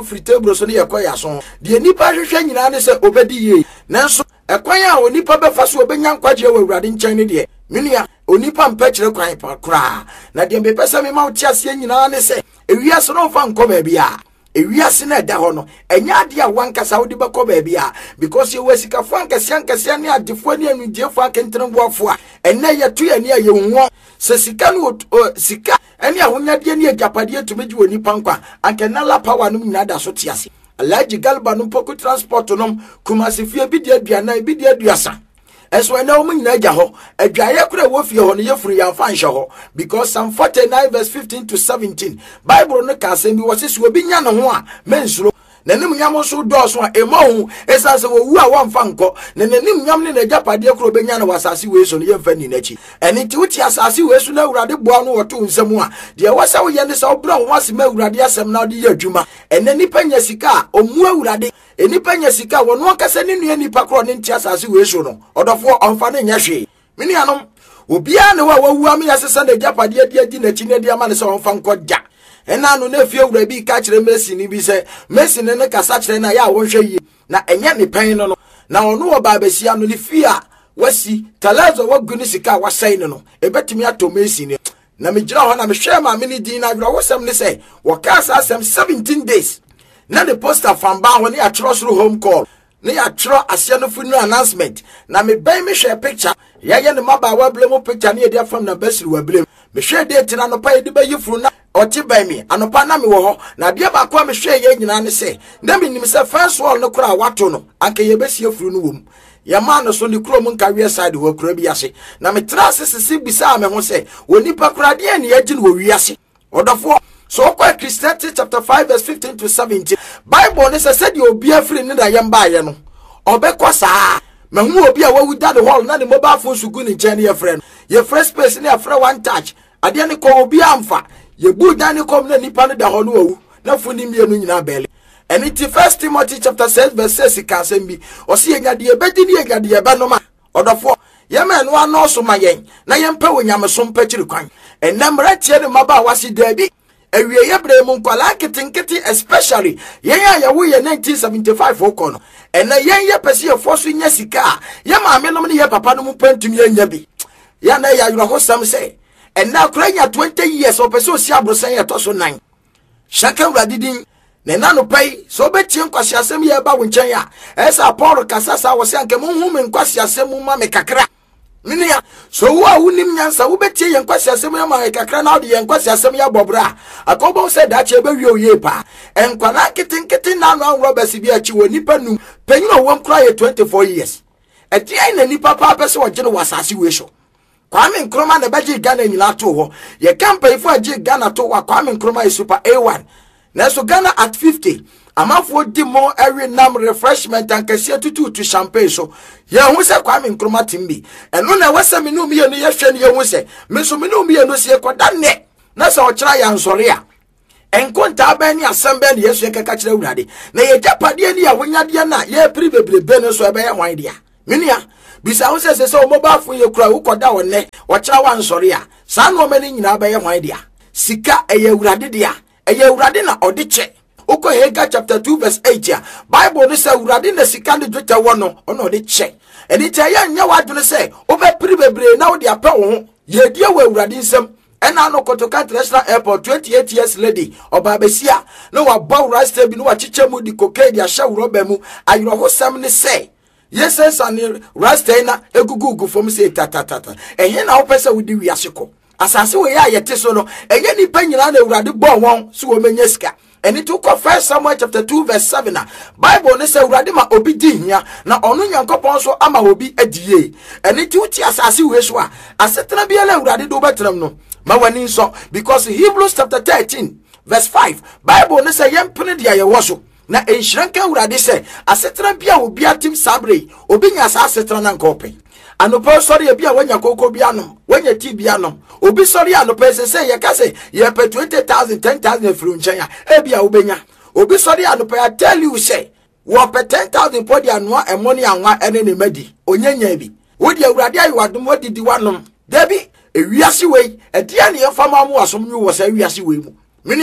free table so near quay son. The nipa shiny and say obedi ye. Nanso, a quaya or nipa befasu obenyan quadio were radin China dear. Minia, onipa mpechre kwan pa kra. Na de mbepesa me ma utiase nyina ne se, ewiase no fa nkọ ba bia. Ewiase na da ho no, enya ade a wankasa wodi bekọ ba bia because you wasika fo ankase ne adefo ne anudefo akentremboafo a. Enne ye to ye ne ye nwo. Se sika no sika ene ahonyade ne agapade etumeji onipa nkwa. Ankenala power no nyina da so tiase. Alaji galba no poku transport no kumase fie bi de aduana bi de aduasa. Eso ena o nyina agya ho adwaye kura wo fie ho no yefuru ya fa nhye ho because Psalm 49 verse 15 to 17 Bible no ka say bi wo se obi nya ne ho a mensuro nanim nyam so do so a emo hu esa se wo wu a wo mfa nko nanim nyam ne agapade kura obenya na wasase we so no yemfa ni nachi eni ti wuti asase we so na urade boa no woto nsam a de wasa wo ye ne sa obra wo wase ma urade asem na de ye adwuma enani panya sika omu urade enipa nya sika wono akasa ne nua nipa kro ne ntia asase we so no odofo onfa ne nya hwe mini anom obia ne wa wawu am ya sesa na japade adi na chi ne dia ma ne se onfa nkodja ena no na fie wura bi ka kire Messi ni bi se Messi ne kasa kire na ya wonhwe yi na enya ne pen no na ono wo ba besia no ne fie a wasi talazo wagu ne sika wasai no ebetimi ato Messi ne na me gira ho na me hwe ma me ni din na wura wosem ne se wo ka sa asem 17 days na the poster from ba when ya trust home call na ya tro asia no funeral announcement na me ban me share picture ya ye ne maba wa blem picture na ye dia from na basiri wa blem me share date na no pa ye de ba yifuru na oti ban me anopa na me wo ho na dia ba kwa me share ye nyina ne se na me nim se first wall no kura wato no anka ye besi afuru no wom ya ma no so ne kuro mu nka we side wo kura bi ase na me tra sisi bisa me ho se woni pa kura de ne ye gi no wi ase odofo. So Ecclesiastes chapter 5 verse 15 to 17 Bible ne said you be free ni da yemba ye no obekọ saa me hu obi a wawu da the hall na the mobile phone sugu ni nche ne ye friend ye fresh space ne afra one touch ade ne ko obi amfa ye bu dan ne kom na nipa ne da hall no wawu na funi mienu nyina bele and it First Timothy chapter 6 verse 6 ka asem bi o se nyade ye bedi ne nyade ye be no ma odofo ye me no ano so ma yen na ye mpa wonyam so mpa kiri kwan enamra tie ne maba wasi dabi ewie yebre mu nkwala kitinkiti especially yen ya wo ye 1975 okono ena yen ye pese ye foso nya sika ye maame no ne ye papa no mu pantum ye nya bi ya na ya yuro hosam se ena kuranya 20 years o pese o si abrosan ye to so 9 shaka uradidin ne nanu pai so betie nkwasi asem ye ba wo nchen ya esa Paul kasasa wo se anke mu hu me nkwasi asem mu ma me kakra minia so wo awunim nyansa wo betie ye nkwasi asem ya ma kakra na odi ye nkwasi asem ya bobra akobo se da che be wi oye pa enkwala kitinkiti na no Robert bi achi wo nipa num penyo wo nkra ye 24 years eti ai na nipa pa pese wo gene wasase we so Kwame Nkrumah na baji Ghana nyina to ho ye campaign for agi Ghana to wa Kwame Nkrumah is super A1 na so Ghana at 50 amafo di mo every nam refreshment and kese tutu to champagne so ye hu se Kwame Nkrumah timbi eno na wasa me no ye no ye hwe ne ye hu se me so me no ye no se koda ne na se o kira ya nsore a enkonta ba ni asembe ne yesu ye keka kira urade na ye japade ni ya wonyade na ye pribebrebe no so ebe ye hwan dia minia bisa hu se se o mobile phone ye kura wo koda wo ne wo kira wa nsore a sa no mani nyina ba ye hwan dia sika eye urade dia eye urade na odiche Oko Haggai chapter 2 verse 8 ya Bible ne say urade na sika ne dweta wo no ono de che eni ta ya nya wadwene say obe bebre na wo de apɛ wo ho ye die wo urade nsam ena no Kotoka International Airport 28 years lady oba besia no wa baw rasta bi no wa chiche mu di koke di ahya wroba mu ayro hosam ne say yes and rasta na egugugu fom say tatatata ehye na wo pese wo di wiase ko asase we ya yete so no enye ni pa nyina na urade bɔ won so wo menya sika. And it took First Samuel chapter 2 verse 7. Bible ne say urade ma obi di hia na onu Nyankopon so ama obi adie. And it uti asase we so a asetena bia la urade do betram no. Ma wani so because Hebrews chapter 13 verse 5 Bible ne say yempene dia ye wo so na enhranka urade say asetena bia obi atim sabre obi nya asetena na nkope. Anopo sorry e bia wanya koko bia no wanya ti bia no obi sorry anopo say ye ka say ye pe 20,000 10,000 fru nchen ya e bia obenya obi sorry anopo I tell you say wo pe 10,000 podi anwa e money anwa ene ne madi onyanya bi wo di awurade ayi wadom wadidi wanom debi ewiase wei e dia ne yefama mu asom nyu wo say ewiase wei mu minia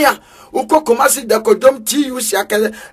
uko Kumasi de kodom TU siaka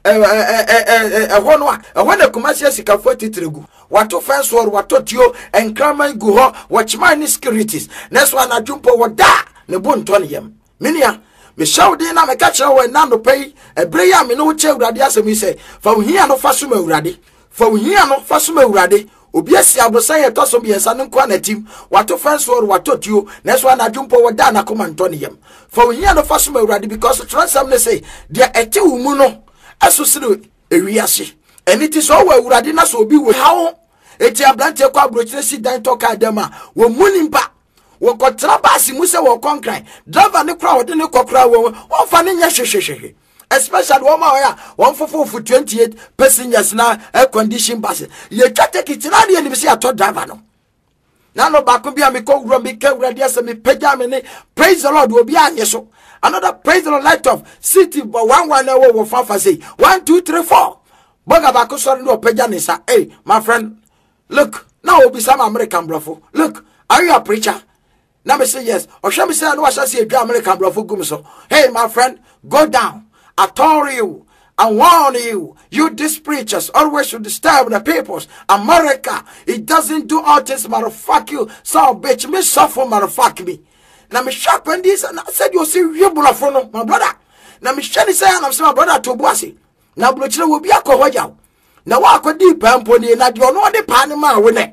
ehono a ehone Kumasi sika 43 gu wato fence wall wato tio enkraman gu ho watchman ni securities next one adwumpo woda ne bonto ne yam minia me shawde na me ka kire wo na no pay ebre ya me no che urade asemi se fa ohia no faso ma urade fa ohia no faso ma urade obi asi abosan ye toso bi ensa no kwa na tim wato fence wall wato tio next one adwumpo woda na komanto ne yam fa ohia no faso ma urade because transam ne say dia ete umu no asosire ewiase eniti so wa urade na so obi wo hawo eti ablante kwa abrochire si dan toka dema wo munimpa wo kotra basi muse wo konkran driver ne kra wo de ne kokra wo fa ne nya hwehwehwe especially wo ma ya won fofo 28 passengers na air condition bus ye twate kitira ne ni se ato driver no na no ba ko bia me ko wuro me ka wurade ase me pagya me ne praise the Lord obi anye so another praise the Lord light of city but one na wo fa say 1 2 3 4 boga ba ko so no pagya ne sa hey my friend look now obi some American brofo look are you a preacher? Now me say yes. Or shall me say I know I shall see a American brofo gum so. Hey my friend, go down. I told you, I warn you. You these preachers always should disturb the peoples. America, it doesn't do all this motherfuck you. So bitch, me suffer motherfuck me. Now me shock when this and I said you see you brofo my brother. Now me shall say I'm my brother to Bossy. Now blochile will be a cohoya. Now walk deep and pony na you know the panama winner.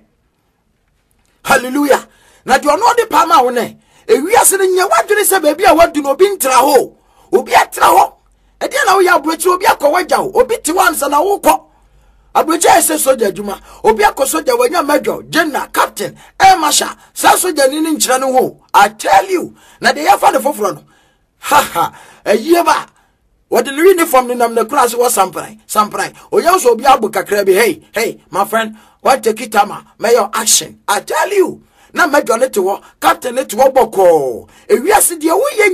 Hallelujah. Na do no de pama wo ne ewiase ne nya wadwene se ba bia wadu no bi ntra ho obi atra ho e de na wo ya abrochi obi akọwagya wo obi ti wansa na wo kọ abrochi ese soja adwuma obi akọsoja wanya major general captain masha sa soja ni nkyira no ho I tell you na de ya fa de foforo no ha eyiye ba what the uniform ni nam na class was samprai oya so obi abu kakra bi hey my friend what take it ama mayor action I tell you na major ne to captain ne to boko ewiase de wo ye